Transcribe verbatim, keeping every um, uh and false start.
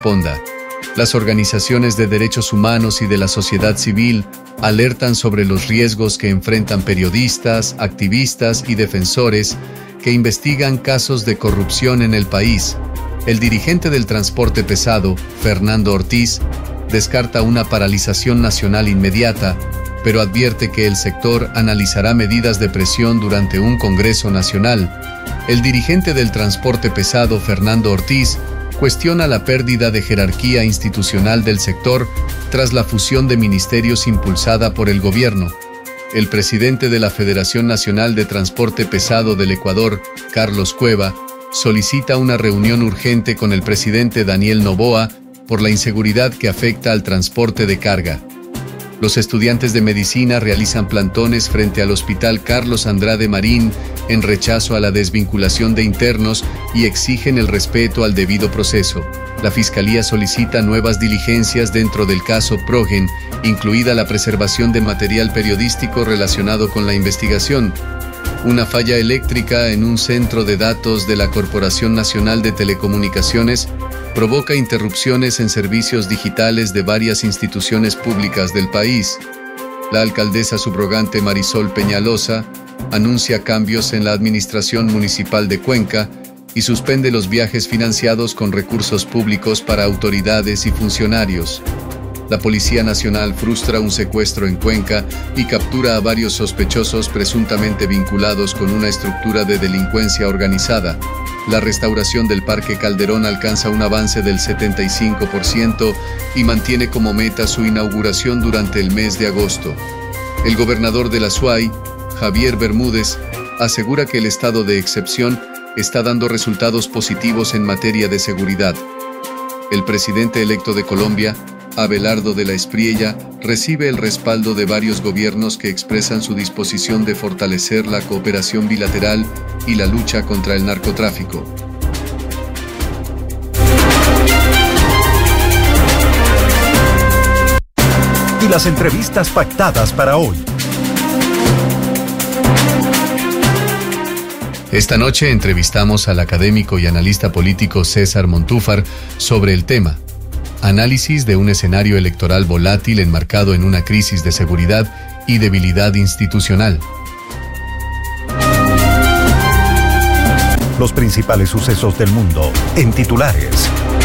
corresponda. Las organizaciones de derechos humanos y de la sociedad civil alertan sobre los riesgos que enfrentan periodistas, activistas y defensores que investigan casos de corrupción en el país. El dirigente del transporte pesado, Fernando Ortiz, descarta una paralización nacional inmediata, pero advierte que el sector analizará medidas de presión durante un Congreso Nacional. El dirigente del transporte pesado, Fernando Ortiz, cuestiona la pérdida de jerarquía institucional del sector tras la fusión de ministerios impulsada por el gobierno. El presidente de la Federación Nacional de Transporte Pesado del Ecuador, Carlos Cueva, solicita una reunión urgente con el presidente Daniel Noboa por la inseguridad que afecta al transporte de carga. Los estudiantes de medicina realizan plantones frente al Hospital Carlos Andrade Marín en rechazo a la desvinculación de internos y exigen el respeto al debido proceso. La Fiscalía solicita nuevas diligencias dentro del caso Progen, incluida la preservación de material periodístico relacionado con la investigación. Una falla eléctrica en un centro de datos de la Corporación Nacional de Telecomunicaciones provoca interrupciones en servicios digitales de varias instituciones públicas del país. La alcaldesa subrogante Marisol Peñalosa anuncia cambios en la administración municipal de Cuenca y suspende los viajes financiados con recursos públicos para autoridades y funcionarios. La Policía Nacional frustra un secuestro en Cuenca y captura a varios sospechosos presuntamente vinculados con una estructura de delincuencia organizada. La restauración del Parque Calderón alcanza un avance del setenta y cinco por ciento y mantiene como meta su inauguración durante el mes de agosto. El gobernador de la S U A Y, Javier Bermúdez, asegura que el estado de excepción está dando resultados positivos en materia de seguridad. El presidente electo de Colombia, Abelardo de la Espriella, recibe el respaldo de varios gobiernos que expresan su disposición de fortalecer la cooperación bilateral y la lucha contra el narcotráfico. Y las entrevistas pactadas para hoy. Esta noche entrevistamos al académico y analista político César Montúfar sobre el tema: análisis de un escenario electoral volátil enmarcado en una crisis de seguridad y debilidad institucional. Los principales sucesos del mundo en titulares.